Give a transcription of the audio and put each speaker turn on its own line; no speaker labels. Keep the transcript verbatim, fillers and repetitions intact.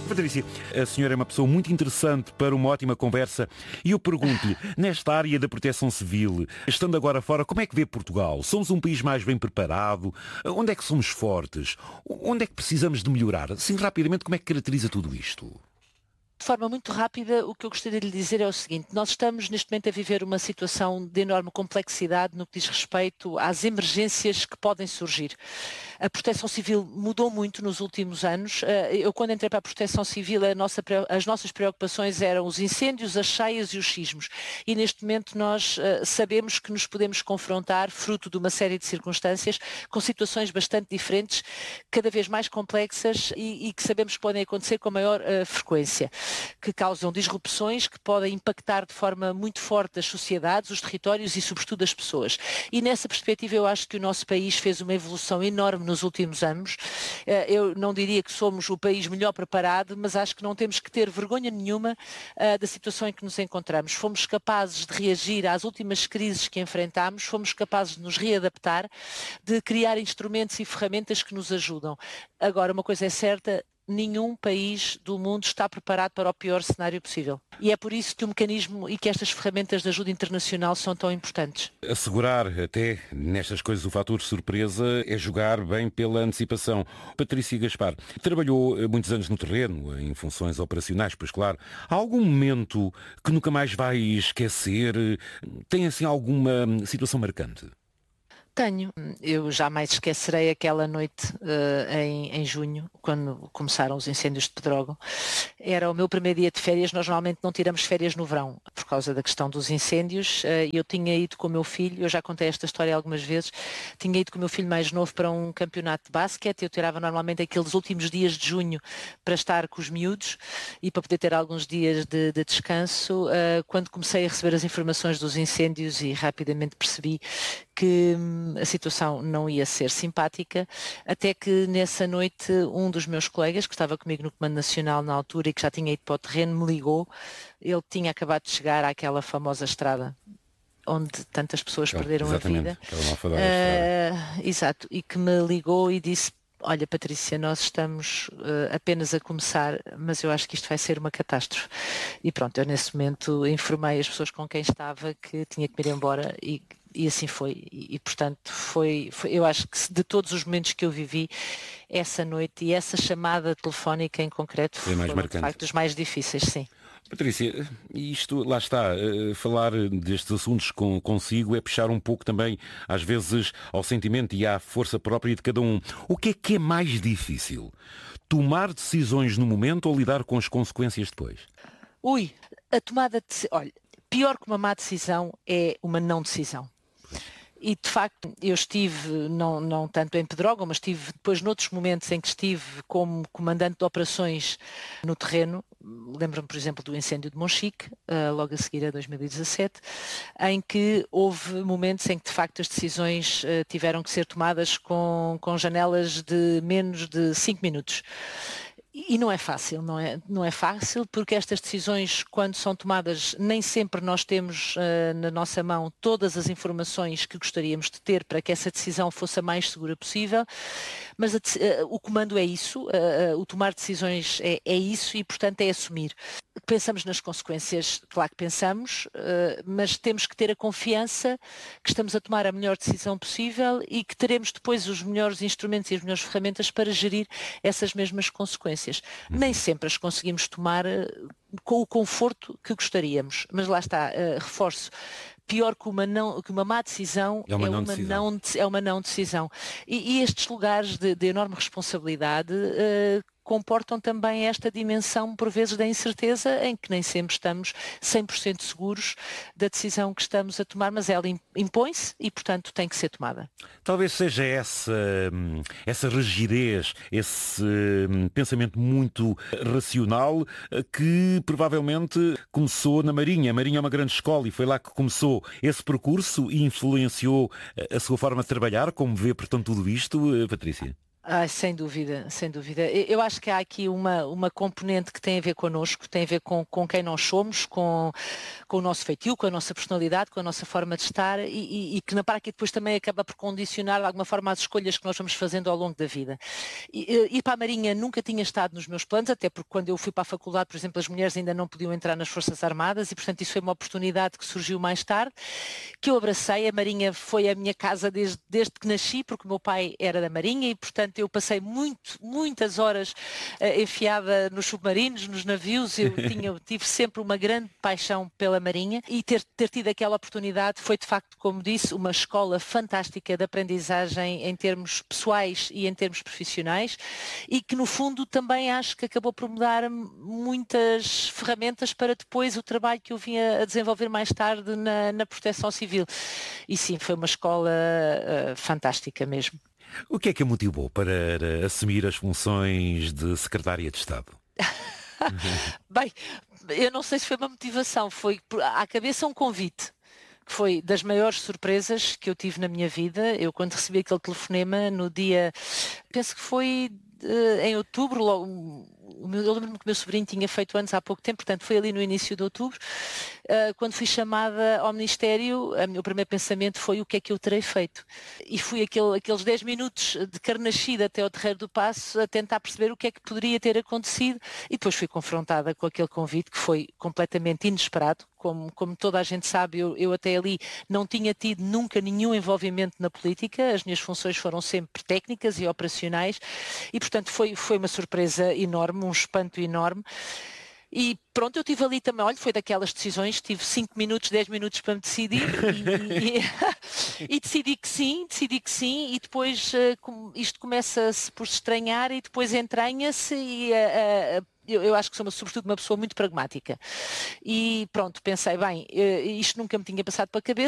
Patrícia, a senhora é uma pessoa muito interessante para uma ótima conversa e eu pergunto-lhe, nesta área da proteção civil, estando agora fora, como é que vê Portugal? Somos um país mais bem preparado? Onde é que somos fortes? Onde é que precisamos de melhorar? Assim, rapidamente, como é que caracteriza tudo isto?
De forma muito rápida, o que eu gostaria de lhe dizer é o seguinte: nós estamos neste momento a viver uma situação de enorme complexidade no que diz respeito às emergências que podem surgir. A proteção civil mudou muito nos últimos anos. Eu, quando entrei para a proteção civil, a nossa, as nossas preocupações eram os incêndios, as cheias e os sismos. E neste momento nós sabemos que nos podemos confrontar, fruto de uma série de circunstâncias, com situações bastante diferentes, cada vez mais complexas e, e que sabemos que podem acontecer com maior uh, frequência, que causam disrupções que podem impactar de forma muito forte as sociedades, os territórios e sobretudo as pessoas. E nessa perspectiva eu acho que o nosso país fez uma evolução enorme nos últimos anos. Eu não diria que somos o país melhor preparado, mas acho que não temos que ter vergonha nenhuma uh, da situação em que nos encontramos. Fomos capazes de reagir às últimas crises que enfrentámos, fomos capazes de nos readaptar, de criar instrumentos e ferramentas que nos ajudam. Agora, uma coisa é certa: nenhum país do mundo está preparado para o pior cenário possível. E é por isso que o mecanismo e que estas ferramentas de ajuda internacional são tão importantes.
Assegurar até nestas coisas o fator surpresa é jogar bem pela antecipação. Patrícia Gaspar trabalhou muitos anos no terreno, em funções operacionais, pois claro. Há algum momento que nunca mais vai esquecer? Tem assim alguma situação marcante?
Tenho. Eu jamais esquecerei aquela noite uh, em, em junho, quando começaram os incêndios de Pedrógão. Era o meu primeiro dia de férias. Nós normalmente não tiramos férias no verão, por causa da questão dos incêndios. Uh, eu tinha ido com o meu filho, eu já contei esta história algumas vezes, tinha ido com o meu filho mais novo para um campeonato de basquete. Eu tirava normalmente aqueles últimos dias de junho para estar com os miúdos e para poder ter alguns dias de, de descanso. Uh, quando comecei a receber as informações dos incêndios e rapidamente percebi que hum, a situação não ia ser simpática, até que nessa noite um dos meus colegas, que estava comigo no Comando Nacional na altura e que já tinha ido para o terreno, me ligou. Ele tinha acabado de chegar àquela famosa estrada onde tantas pessoas
Oh,
perderam a vida. Uh, exato, e que me ligou e disse: olha, Patrícia, nós estamos uh, apenas a começar, mas eu acho que isto vai ser uma catástrofe. E pronto, eu nesse momento informei as pessoas com quem estava que tinha que me ir embora e E assim foi, e, e portanto foi, foi, eu acho que de todos os momentos que eu vivi, essa noite e essa chamada telefónica em concreto
foi mais
foram
marcante.
De facto os mais difíceis, sim.
Patrícia, isto, lá está, falar destes assuntos com, consigo é puxar um pouco também, às vezes, ao sentimento e à força própria de cada um. O que é que é mais difícil? Tomar decisões no momento ou lidar com as consequências depois?
Ui, a tomada de... Olha, pior que uma má decisão é uma não decisão. E de facto eu estive, não, não tanto em Pedrógão, mas estive depois noutros momentos em que estive como comandante de operações no terreno. Lembro-me, por exemplo, do incêndio de Monchique, uh, logo a seguir a dois mil e dezassete, em que houve momentos em que de facto as decisões uh, tiveram que ser tomadas com, com janelas de menos de cinco minutos. E não é fácil, não é, não é fácil, porque estas decisões, quando são tomadas, nem sempre nós temos uh, na nossa mão todas as informações que gostaríamos de ter para que essa decisão fosse a mais segura possível, mas a, uh, o comando é isso, uh, uh, o tomar decisões é, é isso e, portanto, é assumir. Pensamos nas consequências, claro que pensamos, uh, mas temos que ter a confiança que estamos a tomar a melhor decisão possível e que teremos depois os melhores instrumentos e as melhores ferramentas para gerir essas mesmas consequências. Uhum. Nem sempre as conseguimos tomar uh, com o conforto que gostaríamos, mas lá está, uh, reforço. Pior que uma, não, que uma má decisão
é uma,
é
não,
uma
decisão.
Não, é uma não decisão. E, e estes lugares de, de enorme responsabilidade uh, comportam também esta dimensão, por vezes, da incerteza, em que nem sempre estamos cem por cento seguros da decisão que estamos a tomar, mas ela impõe-se e, portanto, tem que ser tomada.
Talvez seja essa, essa rigidez, esse pensamento muito racional que provavelmente começou na Marinha. A Marinha é uma grande escola e foi lá que começou esse percurso e influenciou a sua forma de trabalhar. Como vê, portanto, tudo isto, Patrícia?
Ah, sem dúvida, sem dúvida. E- Eu acho que há aqui uma, uma componente que tem a ver connosco, tem a ver com, com quem nós somos, com, com o nosso feitio, com a nossa personalidade, com a nossa forma de estar e, e- e que na prática depois também acaba por condicionar de alguma forma as escolhas que nós vamos fazendo ao longo da vida. E, eh, ir para a Marinha nunca tinha estado nos meus planos, até porque quando eu fui para a faculdade, por exemplo, as mulheres ainda não podiam entrar nas Forças Armadas e, portanto, isso foi uma oportunidade que surgiu mais tarde, que eu abracei. A Marinha foi a minha casa desde, desde que nasci, porque o meu pai era da Marinha e, portanto, eu passei muito, muitas horas eh, enfiada nos submarinos, nos navios. Eu tinha, eu tive sempre uma grande paixão pela Marinha e ter, ter tido aquela oportunidade foi, de facto, como disse, uma escola fantástica de aprendizagem em termos pessoais e em termos profissionais e que, no fundo, também acho que acabou por me dar muitas ferramentas para depois o trabalho que eu vinha a desenvolver mais tarde na, na Proteção Civil. E sim, foi uma escola uh, fantástica mesmo.
O que é que a motivou para assumir as funções de Secretária de Estado?
Bem, eu não sei se foi uma motivação, foi por- à cabeça um convite. Que foi das maiores surpresas que eu tive na minha vida. Eu, quando recebi aquele telefonema no dia, penso que foi eh, em outubro, logo, o meu- eu lembro-me que o meu sobrinho tinha feito anos há pouco tempo, portanto foi ali no início de outubro, eh, quando fui chamada ao Ministério, a meu primeiro pensamento foi o que é que eu terei feito. E fui aquele- aqueles dez minutos de carnascida até ao Terreiro do Paço a tentar perceber o que é que poderia ter acontecido e depois fui confrontada com aquele convite que foi completamente inesperado. Como, como toda a gente sabe, eu, eu até ali não tinha tido nunca nenhum envolvimento na política, as minhas funções foram sempre técnicas e operacionais e, portanto, foi, foi uma surpresa enorme, um espanto enorme. E pronto, eu tive ali também, olha, foi daquelas decisões, tive cinco minutos, dez minutos para me decidir e, e- e decidi que sim, decidi que sim e depois eh, com- isto começa-se por se estranhar e depois entranha-se e eh, eh, eu, eu acho que sou uma, sobretudo uma pessoa muito pragmática. E pronto, pensei, bem, eh, isto nunca me tinha passado pela cabeça.